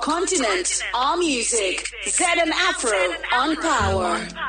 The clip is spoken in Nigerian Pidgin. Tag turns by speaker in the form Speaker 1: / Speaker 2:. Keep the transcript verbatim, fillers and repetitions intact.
Speaker 1: continent, our music. Z and Afro on Power.